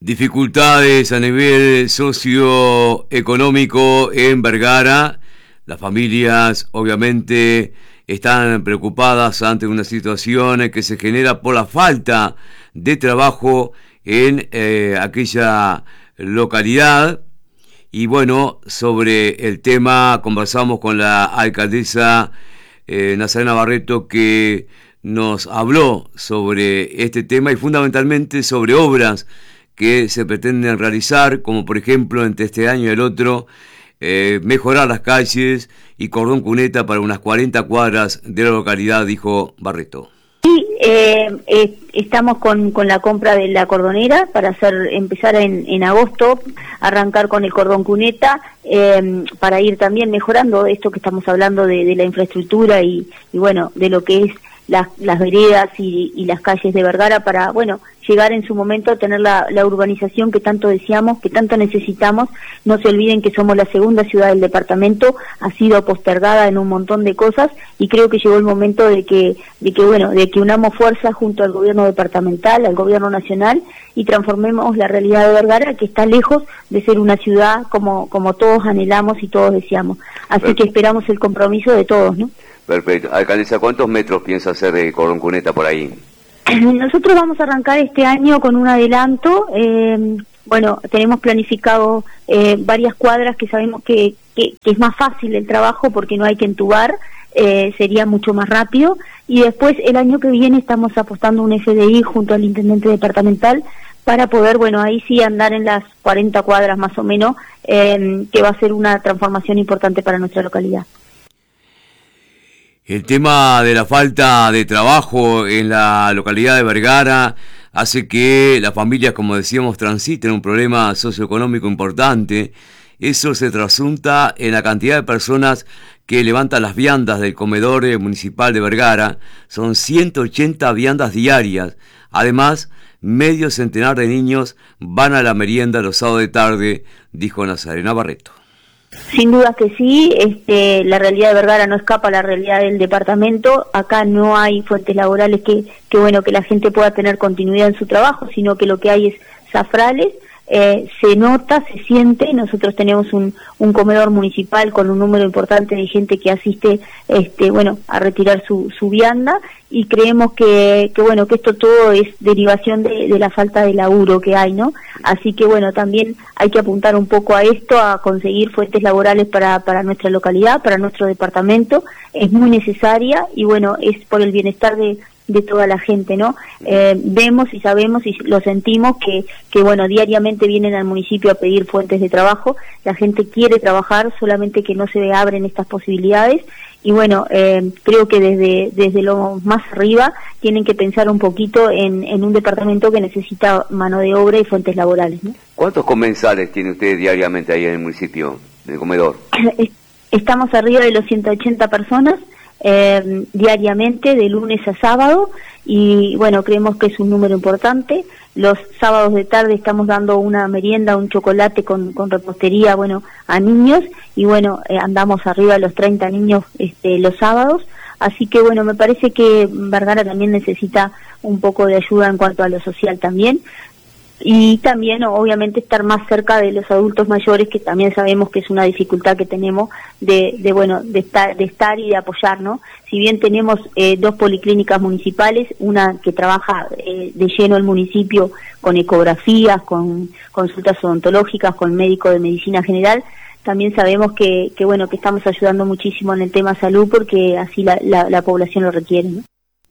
Dificultades a nivel socioeconómico en Vergara. Las familias obviamente están preocupadas ante una situación que se genera por la falta de trabajo en aquella localidad. Y bueno, sobre el tema conversamos con la alcaldesa Nazarena Barreto, que nos habló sobre este tema y fundamentalmente sobre obras que se pretenden realizar, como por ejemplo entre este año y el otro, mejorar las calles y cordón cuneta para unas 40 cuadras de la localidad, dijo Barreto. Sí, estamos con la compra de la cordonera para empezar en agosto, arrancar con el cordón cuneta, para ir también mejorando esto que estamos hablando de la infraestructura y bueno, de lo que es las veredas y las calles de Vergara, para bueno, llegar en su momento a tener la urbanización que tanto deseamos, que tanto necesitamos. No se olviden que somos la segunda ciudad del departamento, ha sido postergada en un montón de cosas y creo que llegó el momento de que unamos fuerzas junto al gobierno departamental, al gobierno nacional, y transformemos la realidad de Vergara, que está lejos de ser una ciudad como todos anhelamos y todos deseamos. Así que esperamos el compromiso de todos, ¿no? Perfecto. Alcaldesa, ¿cuántos metros piensa hacer de cordón cuneta por ahí? Nosotros vamos a arrancar este año con un adelanto. Bueno, tenemos planificado varias cuadras que sabemos que es más fácil el trabajo porque no hay que entubar, sería mucho más rápido. Y después el año que viene estamos apostando un FDI junto al intendente departamental para poder, bueno, ahí sí andar en las 40 cuadras más o menos, que va a ser una transformación importante para nuestra localidad. El tema de la falta de trabajo en la localidad de Vergara hace que las familias, como decíamos, transiten un problema socioeconómico importante. Eso se trasunta en la cantidad de personas que levantan las viandas del comedor municipal de Vergara. Son 180 viandas diarias. Además, medio centenar de niños van a la merienda los sábados de tarde, dijo Nazarena Barreto. Sin duda que sí, la realidad de Vergara no escapa a la realidad del departamento. Acá no hay fuentes laborales que la gente pueda tener continuidad en su trabajo, sino que lo que hay es zafrales. Se nota, se siente. Nosotros tenemos un comedor municipal con un número importante de gente que asiste a retirar su vianda, y creemos que esto todo es derivación de la falta de laburo que hay, ¿no? Así que bueno, también hay que apuntar un poco a esto, a conseguir fuentes laborales para nuestra localidad, para nuestro departamento. Es muy necesaria y bueno, es por el bienestar de toda la gente, ¿no? Vemos y sabemos y lo sentimos que diariamente vienen al municipio a pedir fuentes de trabajo. La gente quiere trabajar, solamente que no se abren estas posibilidades. Y bueno, creo que desde lo más arriba tienen que pensar un poquito en un departamento que necesita mano de obra y fuentes laborales, ¿no? ¿Cuántos comensales tiene usted diariamente ahí en el municipio, en el comedor? Estamos arriba de los 180 personas. Diariamente, de lunes a sábado, y bueno, creemos que es un número importante. Los sábados de tarde estamos dando una merienda, un chocolate con repostería, bueno, a niños, y bueno, andamos arriba de los 30 niños los sábados. Así que bueno, me parece que Vergara también necesita un poco de ayuda en cuanto a lo social también. Y también obviamente estar más cerca de los adultos mayores, que también sabemos que es una dificultad que tenemos de estar y de apoyar, ¿no? Si bien tenemos 2 policlínicas municipales, una que trabaja de lleno el municipio con ecografías, con consultas odontológicas, con médico de medicina general, también sabemos que estamos ayudando muchísimo en el tema salud, porque así la población lo requiere, ¿no?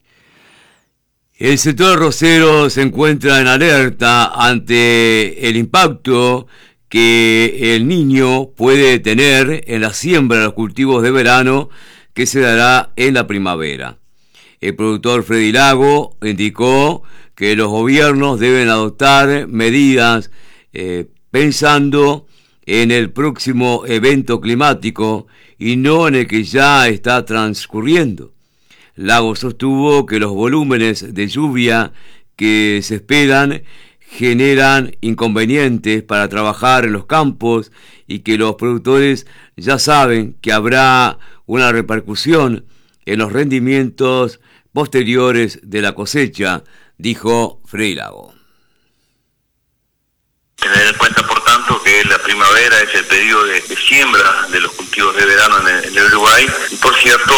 El sector rosero se encuentra en alerta ante el impacto que el niño puede tener en la siembra de los cultivos de verano que se dará en la primavera. El productor Freddy Lago indicó que los gobiernos deben adoptar medidas pensando en el próximo evento climático y no en el que ya está transcurriendo. Lago sostuvo que los volúmenes de lluvia que se esperan generan inconvenientes para trabajar en los campos y que los productores ya saben que habrá una repercusión en los rendimientos posteriores de la cosecha, dijo Freddy Lago. Tener en cuenta, por tanto, que la primavera es el periodo de siembra de los cultivos de verano en el Uruguay. Y por cierto,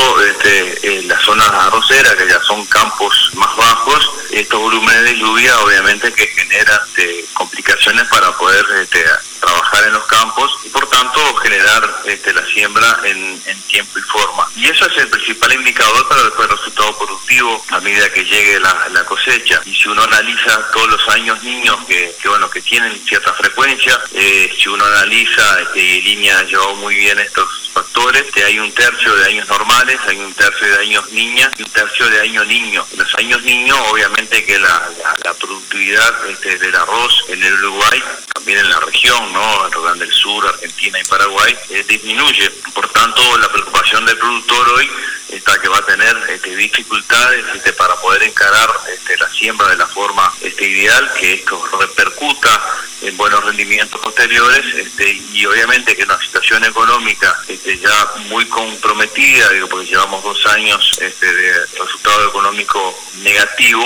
las zonas arroceras, que ya son campos más bajos, estos volúmenes de lluvia obviamente que generan complicaciones para poder trabajar en los campos y por tanto generar la siembra en tiempo y forma. Y eso es el principal indicador para después el resultado productivo a medida que llegue la cosecha. Y si uno analiza todos los años niños que tienen cierta frecuencia, si uno analiza y línea ha llevado muy bien estos factores, hay un tercio de años normales, hay un tercio de años niñas y un tercio de año niño. En los años niños, obviamente que la productividad del arroz en el Uruguay, también en la región, ¿no? En Rio Grande del Sur, Argentina y Paraguay, disminuye. Por tanto, la preocupación del productor hoy está que va a tener dificultades para poder encarar la siembra de la forma ideal, que esto repercuta en buenos rendimientos posteriores, y obviamente que una situación económica ya muy comprometida, porque llevamos 2 años de resultado económico negativo,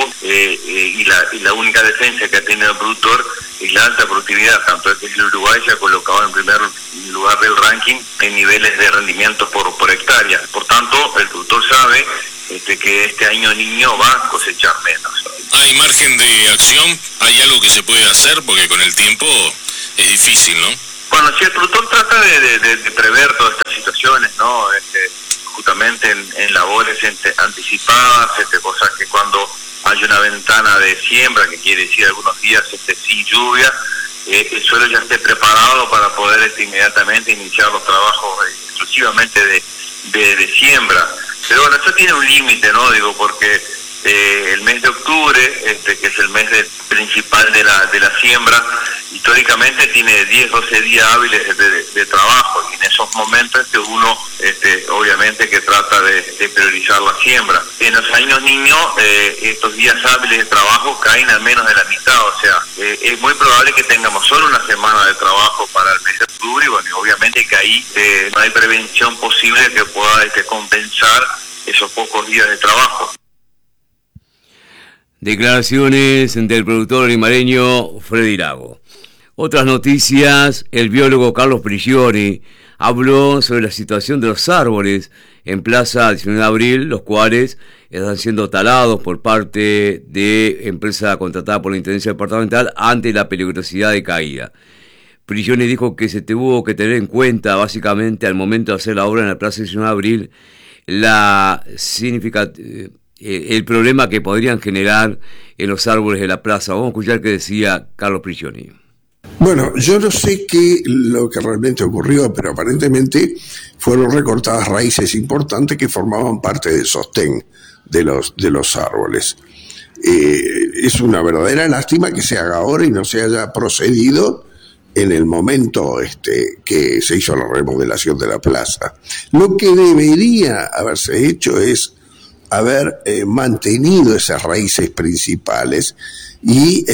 y la única defensa que ha tenido el productor es la alta productividad, tanto es que el Uruguay se ha colocado en primer lugar del ranking en niveles de rendimientos por hectárea. Por tanto, el productor sabe que este año niño va a cosechar menos. ¿Hay margen de acción? ¿Hay algo que se puede hacer? Porque con el tiempo es difícil, ¿no? Bueno, si el productor trata de prever todas estas situaciones, ¿no? Justamente en labores anticipadas, cosas que cuando hay una ventana de siembra, que quiere decir algunos días sin lluvia, el suelo ya esté preparado para poder inmediatamente iniciar los trabajos exclusivamente de siembra. Pero bueno, esto tiene un límite, ¿no? Porque el mes de octubre, que es el mes principal de la siembra, históricamente tiene 10-12 días hábiles de trabajo, y en esos momentos que uno obviamente que trata de priorizar la siembra. En los años niños, estos días hábiles de trabajo caen al menos de la mitad, o sea, es muy probable que tengamos solo una semana de trabajo para el mes de octubre, y bueno, y obviamente que ahí no hay prevención posible que pueda compensar esos pocos días de trabajo. Declaraciones del productor limareño Freddy Lago. Otras noticias: el biólogo Carlos Prigioni habló sobre la situación de los árboles en Plaza 19 de Abril, los cuales están siendo talados por parte de empresa contratada por la Intendencia Departamental ante la peligrosidad de caída. Prigioni dijo que se tuvo que tener en cuenta, básicamente, al momento de hacer la obra en la Plaza 19 de Abril, el problema que podrían generar en los árboles de la plaza. Vamos a escuchar qué decía Carlos Prigioni. Bueno, yo no sé qué lo que realmente ocurrió, pero aparentemente fueron recortadas raíces importantes que formaban parte del sostén de los árboles. Es una verdadera lástima que se haga ahora y no se haya procedido en el momento que se hizo la remodelación de la plaza. Lo que debería haberse hecho es haber mantenido esas raíces principales y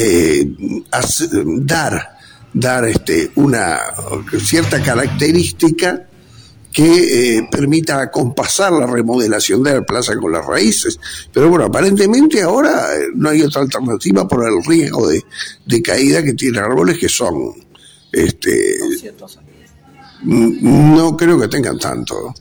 dar una cierta característica que permita acompasar la remodelación de la plaza con las raíces. Pero bueno, aparentemente ahora no hay otra alternativa por el riesgo de caída que tienen árboles que son no creo que tengan tanto,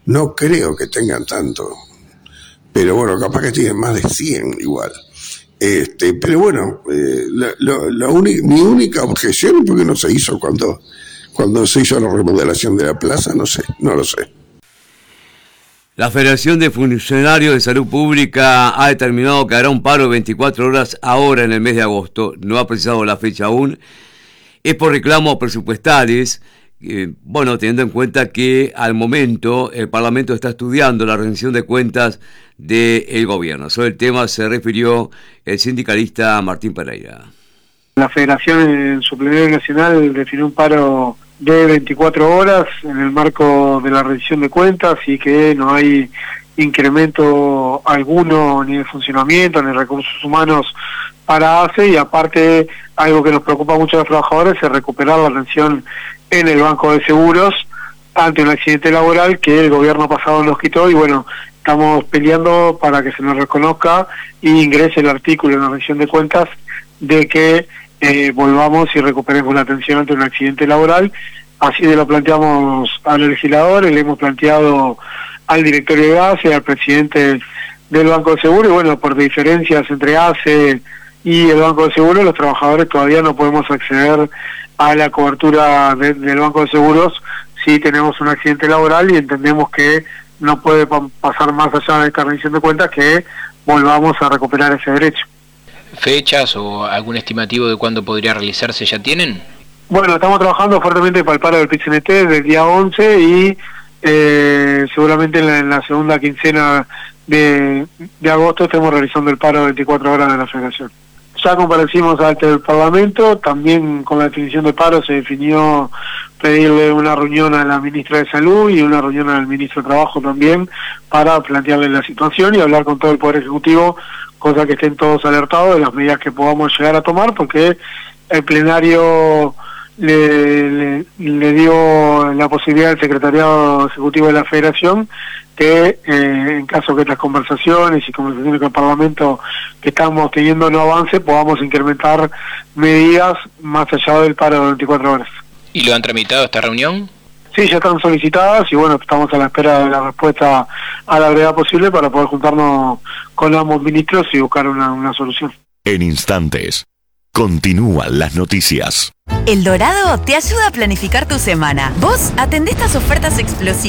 pero bueno, capaz que tienen más de 100 igual. Pero bueno, mi única objeción es porque no se hizo cuando se hizo la remodelación de la plaza, no lo sé. La Federación de Funcionarios de Salud Pública ha determinado que hará un paro de 24 horas ahora en el mes de agosto. No ha precisado la fecha aún. Es por reclamos presupuestales, teniendo en cuenta que al momento el Parlamento está estudiando la rendición de cuentas del gobierno. Sobre el tema se refirió el sindicalista Martín Pereira. La Federación en su plenario nacional definió un paro de 24 horas en el marco de la rendición de cuentas y que no hay incremento alguno ni de funcionamiento ni de recursos humanos para ACE, y aparte algo que nos preocupa mucho a los trabajadores es recuperar la atención en el Banco de Seguros ante un accidente laboral que el gobierno pasado nos quitó, y bueno, estamos peleando para que se nos reconozca y ingrese el artículo en la rendición de cuentas de que volvamos y recuperemos la atención ante un accidente laboral. Así lo planteamos a los legisladores, le hemos planteado al directorio de ACE, al presidente del Banco de Seguro, y bueno, por diferencias entre ACE y el Banco de Seguro, los trabajadores todavía no podemos acceder a la cobertura del Banco de Seguros si tenemos un accidente laboral, y entendemos que no puede pasar más allá de esta rendición de cuentas que volvamos a recuperar ese derecho. ¿Fechas o algún estimativo de cuándo podría realizarse ya tienen? Bueno, estamos trabajando fuertemente para el paro del PIT-CNT del día 11 y seguramente en la segunda quincena de agosto estemos realizando el paro de 24 horas de la Federación. Ya comparecimos ante el Parlamento, también con la definición de paro se definió pedirle una reunión a la ministra de Salud y una reunión al ministro de Trabajo también para plantearle la situación y hablar con todo el Poder Ejecutivo, cosa que estén todos alertados de las medidas que podamos llegar a tomar, porque el plenario le dio la posibilidad al Secretariado Ejecutivo de la Federación que en caso que estas conversaciones y conversaciones con el Parlamento que estamos teniendo no avance, podamos incrementar medidas más allá del paro de 24 horas. ¿Y lo han tramitado esta reunión? Sí, ya están solicitadas y bueno, estamos a la espera de la respuesta a la brevedad posible para poder juntarnos con ambos ministros y buscar una solución. En instantes, continúan las noticias. El Dorado te ayuda a planificar tu semana. Vos atendés estas ofertas explosivas.